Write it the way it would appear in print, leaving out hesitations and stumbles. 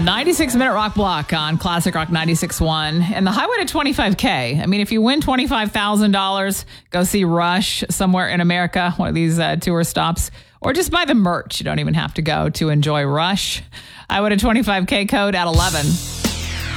96-minute rock block on Classic Rock 96.1 and the highway to 25K. I mean, if you win $25,000, go see Rush somewhere in America, one of these tour stops, or just buy the merch. You don't even have to go to enjoy Rush. Highway to 25K code at 11.